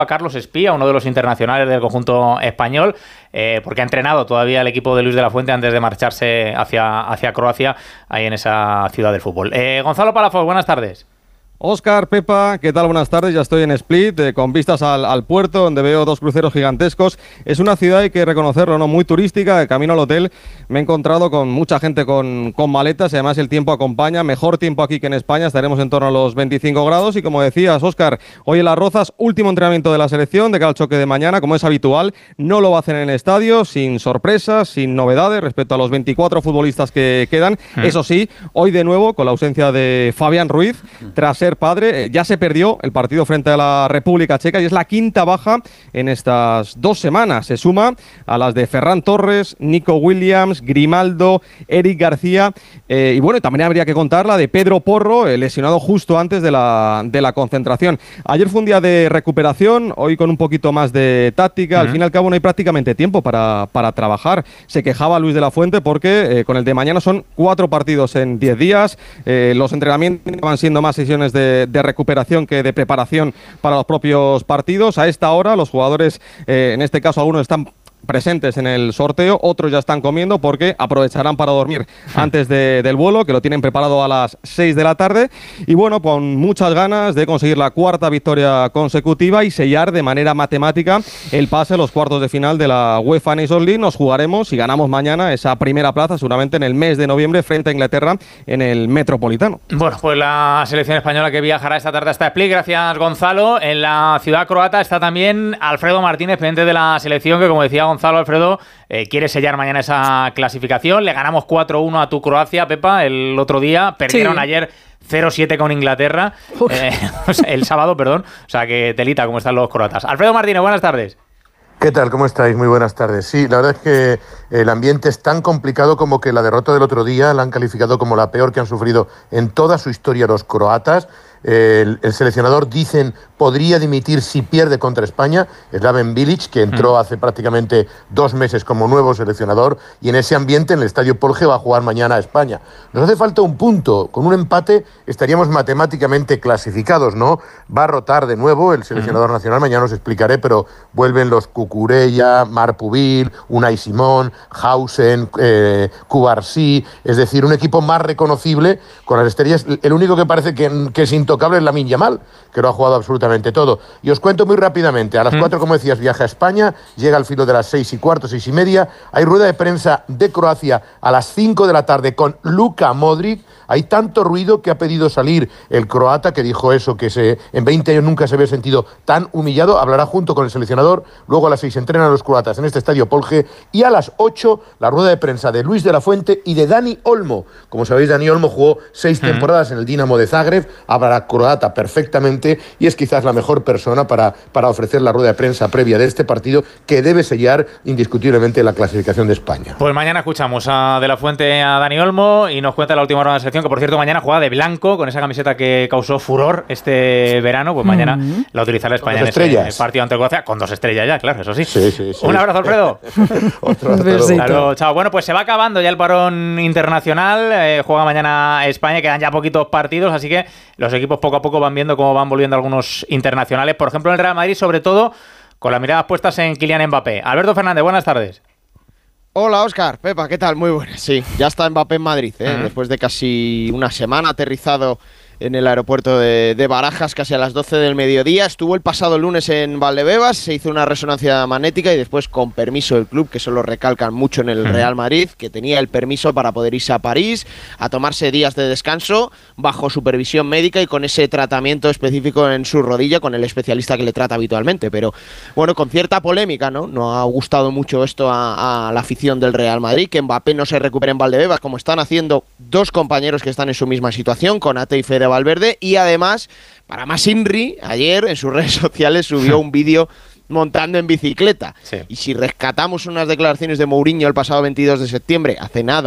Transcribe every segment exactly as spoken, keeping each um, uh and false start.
a Carlos Espía, uno de los internacionales del conjunto español, eh, porque ha entrenado todavía el equipo de Luis de la Fuente antes de marcharse hacia, hacia Croacia, ahí en esa ciudad del fútbol. Eh, Gonzalo Palafox, buenas tardes. Óscar, Pepa, ¿qué tal? Buenas tardes. Ya estoy en Split, eh, con vistas al, al puerto, donde veo dos cruceros gigantescos. Es una ciudad, hay que reconocerlo, ¿no? Muy turística. De camino al hotel me he encontrado con mucha gente con, con maletas y además el tiempo acompaña. Mejor tiempo aquí que en España, estaremos en torno a los veinticinco grados. Y como decías, Óscar, hoy en Las Rozas, último entrenamiento de la selección de cara al choque de mañana, como es habitual. No lo va a hacer en el estadio, sin sorpresas, sin novedades respecto a los veinticuatro futbolistas que quedan. Mm. Eso sí, hoy de nuevo con la ausencia de Fabián Ruiz, tras ser padre, ya se perdió el partido frente a la República Checa y es la quinta baja en estas dos semanas. Se suma a las de Ferran Torres, Nico Williams, Grimaldo, Eric García eh, y bueno, también habría que contar la de Pedro Porro, eh, lesionado justo antes de la, de la concentración. Ayer fue un día de recuperación, hoy con un poquito más de táctica. Uh-huh. Al fin y al cabo no hay prácticamente tiempo para, para trabajar. Se quejaba Luis de la Fuente porque eh, con el de mañana son cuatro partidos en diez días. Eh, los entrenamientos van siendo más sesiones de De, de recuperación que de preparación para los propios partidos. A esta hora los jugadores, eh, en este caso algunos están presentes en el sorteo, otros ya están comiendo porque aprovecharán para dormir antes de, del vuelo, que lo tienen preparado a las seis de la tarde, y bueno, con muchas ganas de conseguir la cuarta victoria consecutiva y sellar de manera matemática el pase a los cuartos de final de la UEFA Nations League. Nos jugaremos, si ganamos mañana, esa primera plaza seguramente en el mes de noviembre frente a Inglaterra en el Metropolitano. Bueno, pues la selección española que viajará esta tarde hasta Split, gracias Gonzalo. En la ciudad croata está también Alfredo Martínez, pendiente de la selección, que como decía Gonzalo, Alfredo, eh, quiere sellar mañana esa clasificación. Le ganamos cuatro uno a tu Croacia, Pepa, el otro día. Perdieron sí. ayer cero siete con Inglaterra. Eh, el sábado, perdón. O sea que telita como están los croatas. Alfredo Martínez, buenas tardes. ¿Qué tal? ¿Cómo estáis? Muy buenas tardes. Sí, la verdad es que el ambiente es tan complicado como que la derrota del otro día la han calificado como la peor que han sufrido en toda su historia los croatas. El, el seleccionador, dicen, podría dimitir si pierde contra España. Slaven Bilic, que entró hace prácticamente dos meses como nuevo seleccionador, y en ese ambiente en el Estadio Polje va a jugar mañana a España. Nos hace falta un punto. Con un empate estaríamos matemáticamente clasificados, ¿no? Va a rotar de nuevo el seleccionador nacional, mañana os explicaré, pero vuelven los Cucurella, Marpubil, Unai Simón, Hausen, eh, Cubarsí, es decir, un equipo más reconocible con las estrellas. El único que parece que, que es intocable es Lamine Yamal, que lo ha jugado absolutamente todo. Y os cuento muy rápidamente, a las cuatro, como decías, viaja a España, llega al filo de las seis y cuarto, seis y media, hay rueda de prensa de Croacia a las cinco de la tarde con Luka Modric. Hay tanto ruido que ha pedido salir el croata, que dijo eso, que se, en veinte años nunca se había sentido tan humillado. Hablará junto con el seleccionador. Luego a las seis entrenan los croatas en este Estadio Polje, y a las ocho la rueda de prensa de Luis de la Fuente y de Dani Olmo. Como sabéis, Dani Olmo jugó seis temporadas en el Dinamo de Zagreb, hablará croata perfectamente y es quizás la mejor persona para, para ofrecer la rueda de prensa previa de este partido, que debe sellar indiscutiblemente la clasificación de España. Pues mañana escuchamos a De la Fuente, a Dani Olmo, y nos cuenta la última hora de la selección, que por cierto mañana juega de blanco con esa camiseta que causó furor este verano. Pues mañana mm. la utilizará España en ese partido ante Croacia, con dos estrellas ya, claro, eso sí. Sí, sí, sí. Un abrazo, Alfredo. Otro claro, chao. Bueno, pues se va acabando ya el parón internacional. Eh, juega mañana España, quedan ya poquitos partidos, así que los equipos poco a poco van viendo cómo van volviendo algunos internacionales. Por ejemplo, en el Real Madrid, sobre todo con las miradas puestas en Kylian Mbappé. Alberto Fernández, buenas tardes. Hola, Óscar. Pepa, ¿qué tal? Muy buenas. Sí, ya está Mbappé en Madrid, ¿eh? Uh-huh. Después de casi una semana aterrizado en el aeropuerto de, de Barajas, casi a las doce del mediodía. Estuvo el pasado lunes en Valdebebas, se hizo una resonancia magnética y después, con permiso del club, que eso lo recalcan mucho en el Real Madrid, que tenía el permiso para poder irse a París, a tomarse días de descanso, bajo supervisión médica y con ese tratamiento específico en su rodilla, con el especialista que le trata habitualmente. Pero, bueno, con cierta polémica, ¿no? No ha gustado mucho esto a, a la afición del Real Madrid, que Mbappé no se recupere en Valdebebas, como están haciendo dos compañeros que están en su misma situación, Konate y Fede Valverde, y además, para más Inri, ayer en sus redes sociales subió un vídeo montando en bicicleta. Sí. Y si rescatamos unas declaraciones de Mourinho el pasado veintidós de septiembre, hace nada,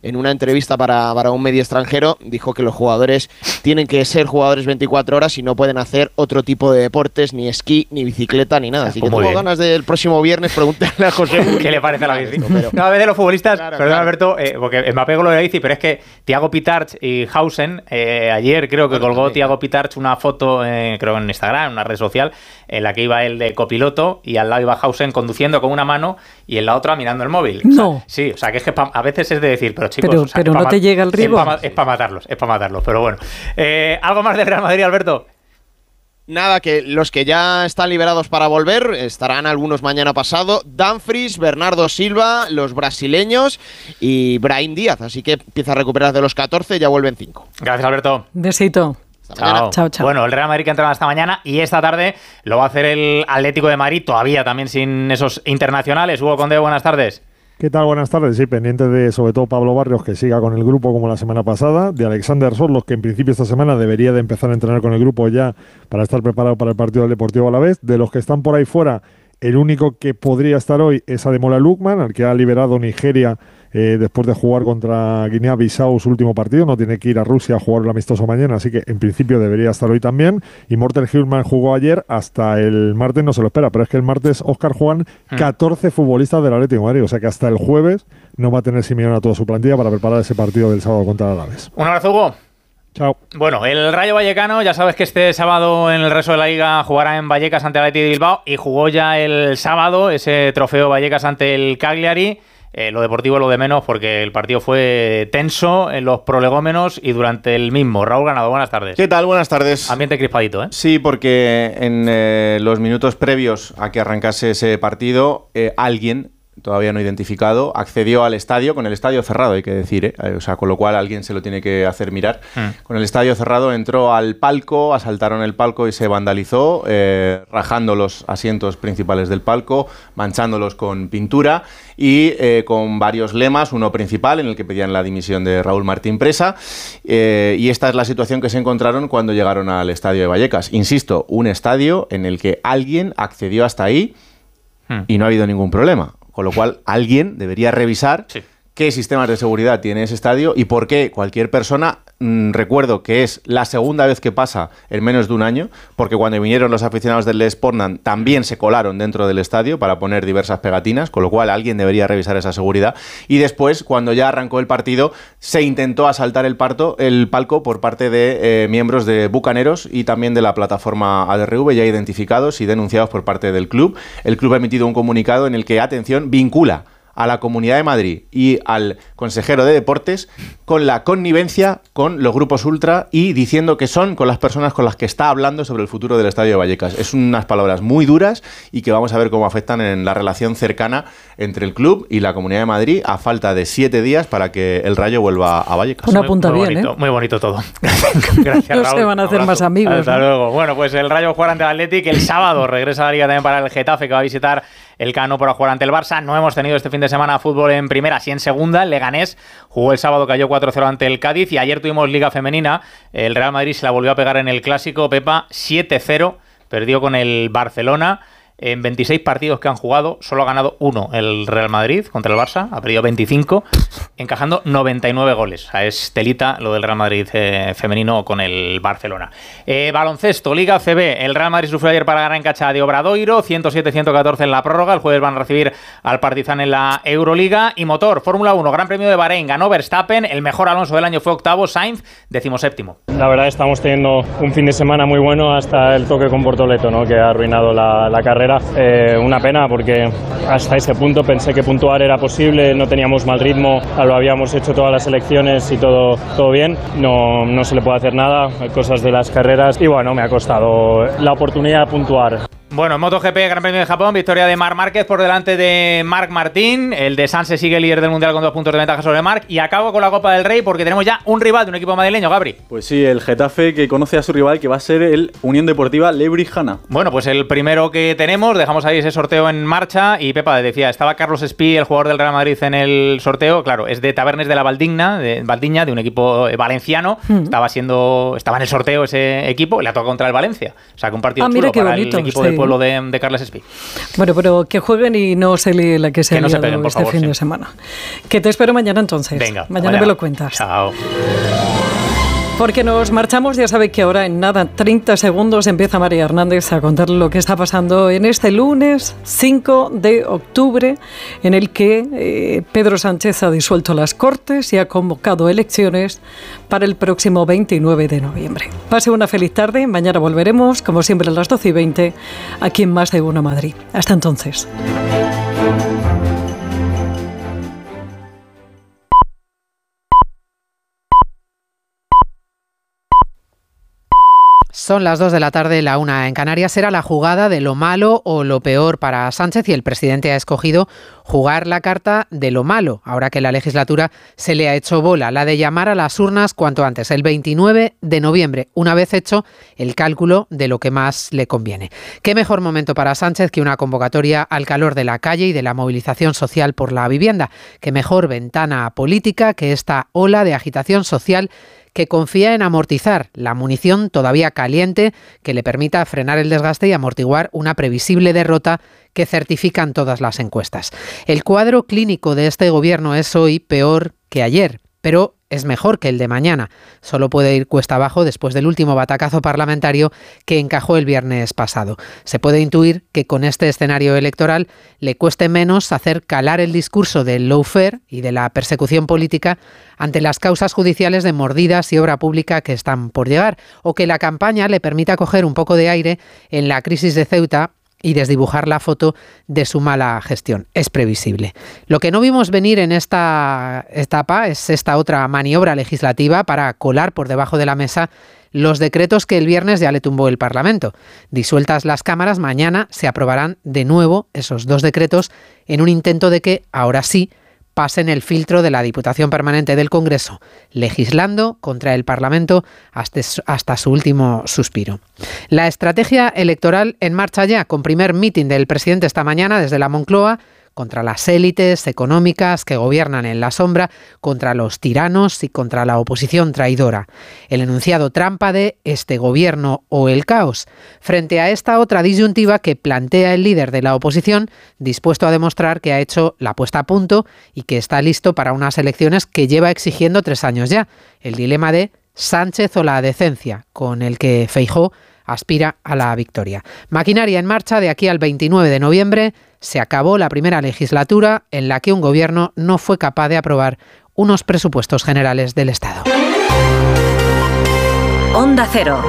en una entrevista para, para un medio extranjero, dijo que los jugadores tienen que ser jugadores veinticuatro horas y no pueden hacer otro tipo de deportes, ni esquí, ni bicicleta, ni nada. Así pues que tengo bien. ganas del próximo viernes preguntarle a José ¿qué le parece a la bici? Pero... No, a veces los futbolistas, claro, perdón claro. Alberto, eh, porque Mbappé lo de bici, pero es que Thiago Pitarch y Hausen, eh, ayer creo que bueno, colgó también. Thiago Pitarch una foto, eh, creo en Instagram, en una red social, en la que iba él de copiloto y al lado iba Hausen conduciendo con una mano y en la otra mirando el móvil. No. O sea, sí, o sea, que es que pa, a veces es de decir, pero chicos, pero, o sea, pero no te llega el riesgo. Es para matarlos, es para matarlos, pero bueno. Eh, ¿Algo más del Real Madrid, Alberto? Nada, que los que ya están liberados para volver estarán algunos mañana pasado. Dumfries, Bernardo Silva, los brasileños y Brahim Díaz. Así que empieza a recuperar de los catorce, ya vuelven cinco. Gracias, Alberto. Besito. Chao. Chao, chao. Bueno, el Real Madrid que ha entrenado esta mañana y esta tarde lo va a hacer el Atlético de Madrid, todavía también sin esos internacionales. Hugo Conde, buenas tardes. ¿Qué tal? Buenas tardes. Sí, pendiente de sobre todo Pablo Barrios, que siga con el grupo como la semana pasada, de Alexander Sorlos, que en principio esta semana debería de empezar a entrenar con el grupo ya para estar preparado para el partido del Deportivo Alavés. De los que están por ahí fuera, el único que podría estar hoy es Ademola Lookman, al que ha liberado Nigeria eh, después de jugar contra Guinea-Bissau su último partido. No tiene que ir a Rusia a jugar el amistoso mañana, así que en principio debería estar hoy también. Y Morten Hillman jugó ayer, hasta el martes no se lo espera, pero es que el martes, Óscar, juegan catorce futbolistas del Atlético de Madrid, o sea que hasta el jueves no va a tener Simeone a toda su plantilla para preparar ese partido del sábado contra el Alavés. Un abrazo, Hugo. Chao. Bueno, el Rayo Vallecano, ya sabes que este sábado en el resto de la Liga jugará en Vallecas ante el Athletic de Bilbao y jugó ya el sábado ese trofeo Vallecas ante el Cagliari. Eh, lo deportivo lo de menos porque el partido fue tenso en los prolegómenos y durante el mismo. Raúl Ganado, buenas tardes. ¿Qué tal? Buenas tardes. Ambiente crispadito, ¿eh? Sí, porque en eh, los minutos previos a que arrancase ese partido, eh, alguien... todavía no identificado, accedió al estadio con el estadio cerrado, hay que decir, ¿eh? O sea, con lo cual alguien se lo tiene que hacer mirar. Mm. Con el estadio cerrado entró al palco, asaltaron el palco y se vandalizó, eh, rajando los asientos principales del palco, manchándolos con pintura y eh, con varios lemas, uno principal en el que pedían la dimisión de Raúl Martín Presa, eh, y esta es la situación que se encontraron cuando llegaron al estadio de Vallecas. Insisto, un estadio en el que alguien accedió hasta ahí mm. y no ha habido ningún problema. Con lo cual, alguien debería revisar sí. qué sistemas de seguridad tiene ese estadio y por qué cualquier persona, mmm, recuerdo que es la segunda vez que pasa en menos de un año, porque cuando vinieron los aficionados del Sportland también se colaron dentro del estadio para poner diversas pegatinas, con lo cual alguien debería revisar esa seguridad. Y después, cuando ya arrancó el partido, se intentó asaltar el, parto, el palco por parte de eh, miembros de Bucaneros y también de la plataforma A D R V, ya identificados y denunciados por parte del club. El club ha emitido un comunicado en el que, atención, vincula a la Comunidad de Madrid y al consejero de Deportes con la connivencia con los grupos ultra y diciendo que son con las personas con las que está hablando sobre el futuro del Estadio de Vallecas. Es unas palabras muy duras y que vamos a ver cómo afectan en la relación cercana entre el club y la Comunidad de Madrid a falta de siete días para que el Rayo vuelva a Vallecas. Una punta muy, muy bien, bonito, ¿eh? Muy bonito todo. Gracias, no Raúl. se van a hacer más amigos. Hasta ¿no? luego. Bueno, pues el Rayo jugará ante el Athletic. El sábado regresa a la Liga también para el Getafe, que va a visitar el Camp Nou para jugar ante el Barça. No hemos tenido este fin de semana fútbol en primera, sí en segunda. El Leganés jugó el sábado, cayó cuatro cero ante el Cádiz y ayer tuvimos Liga Femenina. El Real Madrid se la volvió a pegar en el Clásico, Pepa, siete cero, perdió con el Barcelona. En veintiséis partidos que han jugado, solo ha ganado uno el Real Madrid contra el Barça, ha perdido veinticinco, encajando noventa y nueve goles. O sea, es telita lo del Real Madrid eh, femenino con el Barcelona. Eh, baloncesto, Liga C B, el Real Madrid sufrió ayer para ganar en cancha de Obradoiro, ciento siete a ciento catorce en la prórroga, el jueves van a recibir al Partizan en la Euroliga. Y motor, Fórmula uno, Gran Premio de Bahrein, ganó Verstappen, el mejor Alonso del año fue octavo, Sainz, decimoséptimo. La verdad estamos teniendo un fin de semana muy bueno hasta el toque con Bortoleto, ¿no? Que ha arruinado la, la carrera. Eh, una pena porque hasta ese punto pensé que puntuar era posible, no teníamos mal ritmo, lo habíamos hecho todas las elecciones y todo, todo bien, no, no se le puede hacer nada, hay cosas de las carreras y bueno, me ha costado la oportunidad de puntuar. Bueno, en MotoGP, Gran Premio de Japón, victoria de Marc Márquez por delante de Marc Martín. El de Sanse sigue líder del Mundial con dos puntos de ventaja sobre Marc. Y acabo con la Copa del Rey porque tenemos ya un rival de un equipo madrileño, Gabri. Pues sí, el Getafe que conoce a su rival, que va a ser el Unión Deportiva Lebrijana. Bueno, pues el primero que tenemos, dejamos ahí ese sorteo en marcha. Y Pepa decía, estaba Carlos Espí, el jugador del Real Madrid, en el sorteo. Claro, es de Tabernes de la Valdigna, de Valdiña, de un equipo valenciano. Mm. Estaba siendo, estaba en el sorteo ese equipo y le ha tocado contra el Valencia. O sea, que un partido ah, chulo mira qué para bonito, el equipo sí. del pueblo de, de Carles Espí. Bueno, pero que jueguen y no se líe la que se ha no liado se peguen, por este favor, fin sí. de semana. Que te espero mañana entonces. Venga. Mañana mañana me lo cuentas. Chao. Porque nos marchamos, ya sabéis que ahora en nada, treinta segundos, empieza María Hernández a contar lo que está pasando en este lunes cinco de octubre, en el que eh, Pedro Sánchez ha disuelto las Cortes y ha convocado elecciones para el próximo veintinueve de noviembre. Pase una feliz tarde, mañana volveremos, como siempre a las doce y veinte, aquí en Más de Uno Madrid. Hasta entonces. Son las dos de la tarde, la una en Canarias. Era la jugada de lo malo o lo peor para Sánchez y el presidente ha escogido jugar la carta de lo malo, ahora que la legislatura se le ha hecho bola, la de llamar a las urnas cuanto antes, el veintinueve de noviembre, una vez hecho el cálculo de lo que más le conviene. ¿Qué mejor momento para Sánchez que una convocatoria al calor de la calle y de la movilización social por la vivienda? ¿Qué mejor ventana política que esta ola de agitación social que confía en amortizar la munición todavía caliente que le permita frenar el desgaste y amortiguar una previsible derrota que certifican todas las encuestas? El cuadro clínico de este gobierno es hoy peor que ayer, pero es mejor que el de mañana. Solo puede ir cuesta abajo después del último batacazo parlamentario que encajó el viernes pasado. Se puede intuir que con este escenario electoral le cueste menos hacer calar el discurso del lawfare y de la persecución política ante las causas judiciales de mordidas y obra pública que están por llegar, o que la campaña le permita coger un poco de aire en la crisis de Ceuta y desdibujar la foto de su mala gestión. Es previsible. Lo que no vimos venir en esta etapa es esta otra maniobra legislativa para colar por debajo de la mesa los decretos que el viernes ya le tumbó el Parlamento. Disueltas las cámaras, mañana se aprobarán de nuevo esos dos decretos en un intento de que, ahora sí, pasen el filtro de la Diputación Permanente del Congreso, legislando contra el Parlamento hasta, hasta su último suspiro. La estrategia electoral en marcha ya, con primer mitin del presidente esta mañana desde la Moncloa, contra las élites económicas que gobiernan en la sombra, contra los tiranos y contra la oposición traidora. El enunciado trampa de este gobierno o el caos, frente a esta otra disyuntiva que plantea el líder de la oposición, dispuesto a demostrar que ha hecho la puesta a punto y que está listo para unas elecciones que lleva exigiendo tres años ya. El dilema de Sánchez o la decencia, con el que Feijóo aspira a la victoria. Maquinaria en marcha de aquí al veintinueve de noviembre. Se acabó la primera legislatura en la que un gobierno no fue capaz de aprobar unos presupuestos generales del Estado. Onda Cero.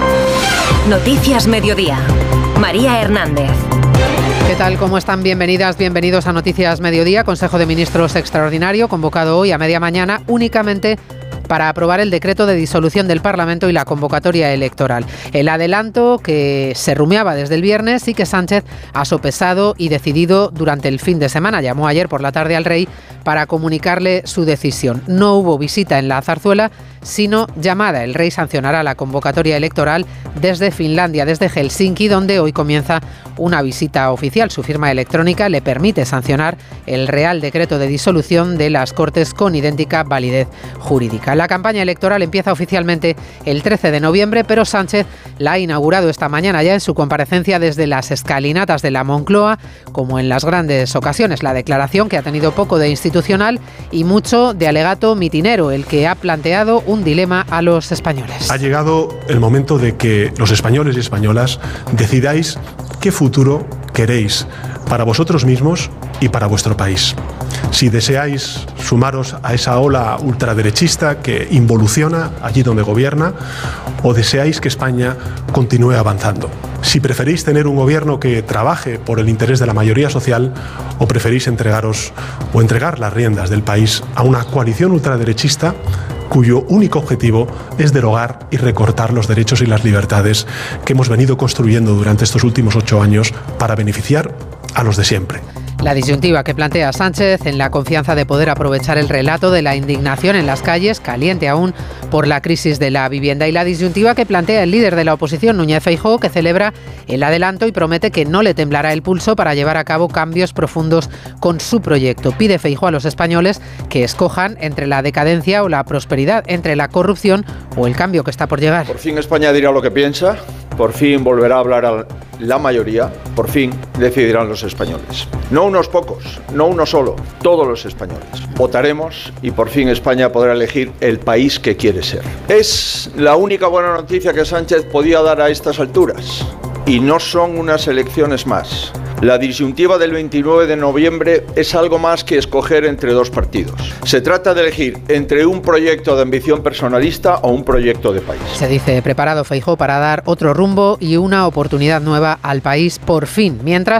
Noticias Mediodía. María Hernández. ¿Qué tal? ¿Cómo están? Bienvenidas, bienvenidos a Noticias Mediodía. Consejo de Ministros extraordinario convocado hoy a media mañana únicamente para aprobar el decreto de disolución del Parlamento y la convocatoria electoral. El adelanto que se rumiaba desde el viernes y que Sánchez ha sopesado y decidido durante el fin de semana. Llamó ayer por la tarde al rey para comunicarle su decisión. No hubo visita en la Zarzuela, sino llamada. El rey sancionará la convocatoria electoral desde Finlandia, desde Helsinki, donde hoy comienza una visita oficial. Su firma electrónica le permite sancionar el Real Decreto de disolución de las Cortes con idéntica validez jurídica. La campaña electoral empieza oficialmente el trece de noviembre, pero Sánchez la ha inaugurado esta mañana ya en su comparecencia desde las escalinatas de la Moncloa, como en las grandes ocasiones. La declaración, que ha tenido poco de institucional y mucho de alegato mitinero, el que ha planteado un dilema a los españoles. Ha llegado el momento de que los españoles y españolas decidáis qué futuro queréis para vosotros mismos y para vuestro país. Si deseáis sumaros a esa ola ultraderechista que involuciona allí donde gobierna, o deseáis que España continúe avanzando. Si preferís tener un gobierno que trabaje por el interés de la mayoría social, o preferís entregaros o entregar las riendas del país a una coalición ultraderechista cuyo único objetivo es derogar y recortar los derechos y las libertades que hemos venido construyendo durante estos últimos ocho años para beneficiar a los de siempre. La disyuntiva que plantea Sánchez en la confianza de poder aprovechar el relato de la indignación en las calles, caliente aún por la crisis de la vivienda, y la disyuntiva que plantea el líder de la oposición, Núñez Feijóo, que celebra el adelanto y promete que no le temblará el pulso para llevar a cabo cambios profundos con su proyecto. Pide Feijóo a los españoles que escojan entre la decadencia o la prosperidad, entre la corrupción o el cambio que está por llegar. Por fin España dirá lo que piensa por fin volverá a hablar a la mayoría, por fin decidirán los españoles. No unos pocos, no uno solo, todos los españoles. Votaremos y por fin España podrá elegir el país que quiere ser. Es la única buena noticia que Sánchez podía dar a estas alturas. Y no son unas elecciones más. La disyuntiva del veintinueve de noviembre es algo más que escoger entre dos partidos. Se trata de elegir entre un proyecto de ambición personalista o un proyecto de país. Se dice preparado Feijóo para dar otro rumbo y una oportunidad nueva al país por fin. Mientras,